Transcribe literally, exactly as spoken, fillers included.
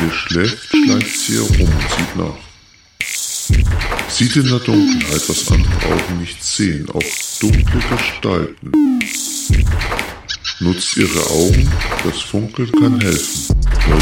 ihr schläft, schleicht sie herum und sieht nach. Sieht in der Dunkelheit, was andere Augen nicht sehen, auch dunkle Gestalten. Nutzt ihre Augen, das Funkeln kann helfen.